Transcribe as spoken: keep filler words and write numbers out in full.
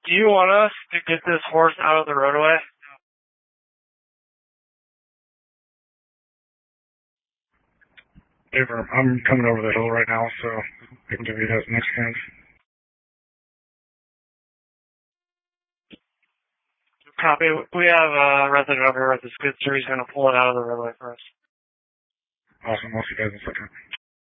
Do you want us to get this horse out of the roadway? Aver, I'm coming over the hill right now, so I can give you guys next hand. Copy. We have a resident over here with the skid steer. He's going to pull it out of the roadway for us. Awesome. I'll see you guys in a second.